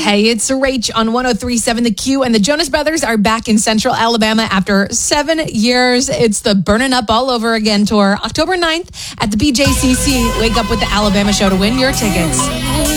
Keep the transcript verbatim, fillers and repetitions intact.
Hey, it's Rach on one oh three point seven The Q, and the Jonas Brothers are back in Central Alabama after seven years. It's the Burning Up All Over Again tour, October ninth at the B J C C. Wake up with the Alabama show to win your tickets.